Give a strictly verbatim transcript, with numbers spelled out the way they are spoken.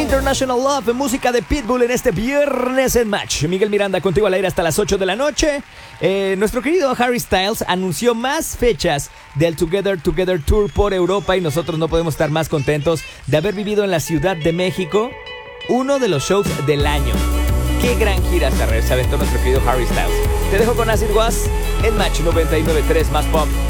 International Love, música de Pitbull en este viernes en Match. Miguel Miranda contigo al aire hasta las ocho de la noche. Eh, nuestro querido Harry Styles anunció más fechas del Together Together Tour por Europa y nosotros no podemos estar más contentos de haber vivido en la Ciudad de México uno de los shows del año. Qué gran gira se aventó nuestro querido Harry Styles. Te dejo con Acid Was en Match noventa y nueve punto tres más pop.